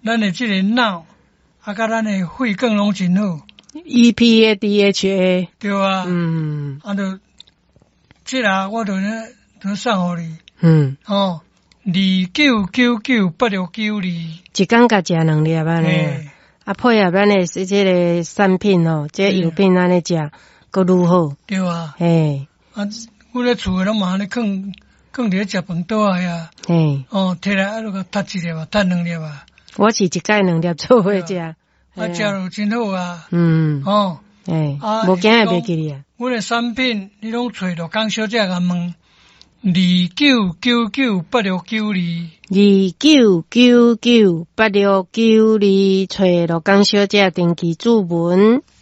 咱的这个脑，啊，甲咱的肺更拢真好。 EPA、DHA。 对啊。啊，这啦，我就送互你。哦，29998692， 一工甲食2粒安尼。啊，配合咱的这个产品哦，这药品安尼食，搁愈好。 对啊。 嘿。 啊，我咧厝诶拢嘛安尼放伫咧食饭桌啊呀。 嘿。 哦，摕来啊，就甲踢一粒啊，踢2粒啊。 我是一盖2粒做伙食。 啊，食就真好啊。 哦。诶。无惊会袂记哩啊。 阮诶产品你拢找着江小姐甲问。29998692，29998692，找罗江小姐登记注文。